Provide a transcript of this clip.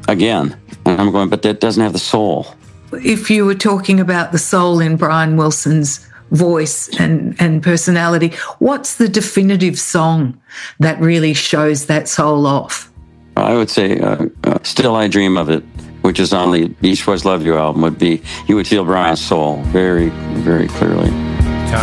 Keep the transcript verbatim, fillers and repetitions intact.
again. And I'm going, but that doesn't have the soul. If you were talking about the soul in Brian Wilson's voice and, and personality, what's the definitive song that really shows that soul off? I would say uh, uh, Still I Dream of It, which is on the Beach Boys Love You album, would be, you would feel Brian's soul very, very clearly.